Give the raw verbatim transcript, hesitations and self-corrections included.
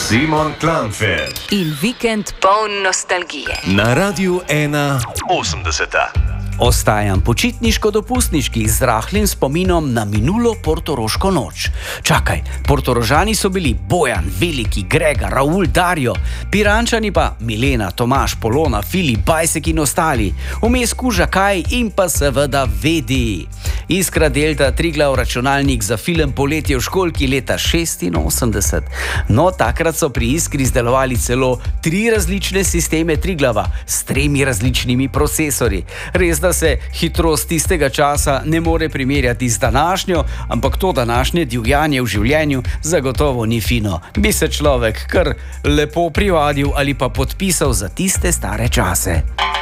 Simon Klanfer in vikend poln nostalgije. Na Radiu ena osemdeseta. Ostajam počitniško-dopustniški z rahlim spominom na minulo portoroško noč. Čakaj, Portorožani so bili Bojan, Veliki, Grega, Raul, Dario, Pirančani pa Milena, Tomaž, Polona, Filip, Bajsek in ostali, vmes Kuža Kaj in pa seveda Vedi. Iskra Delta, Triglav, računalnik za film Poletje v školki leta šestinosemdeset. No, takrat so pri Iskri izdelovali celo tri različne sisteme Triglava s tremi različnimi procesori. Res, da se hitrost tistega časa ne more primerjati z današnjo, ampak to današnje divjanje v življenju zagotovo ni fino. Bi se človek kar lepo privadil ali pa podpisal za tiste stare čase.